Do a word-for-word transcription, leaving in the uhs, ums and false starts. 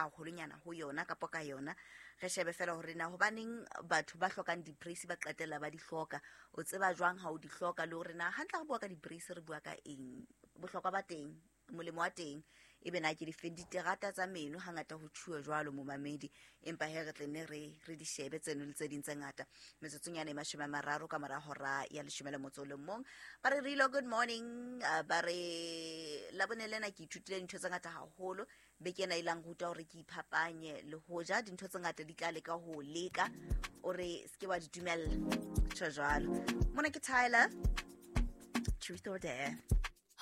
holonyana ho yona ka poka yona re shebe fela hore na hobaneng batho ba hlokang di-brace ba qetella ba di hloka o tseba jwang ha o di hloka le hore na hantla re bua ka di-brace re bua ka eng bohlokwa ba teng molemo wa teng ebe na ke di fendi terata tsa meno hangata ho tshuwa jwalo mo mamedi empa he re tlene re re di shebe tseno le tse ding tse ngata metsotsonyane mashome mararo ka mora hora ya leshome le motso le mong ba re relo good morning uh, ba re la bonelena ke ithutile dintho tse ngata haholo be ke na ilang ruta hore ke iphapanye le hoja dintho tse ngata di tla leka ho leka ore ske wa di dumella tjho jwalo mona ke Tyler truth or dare.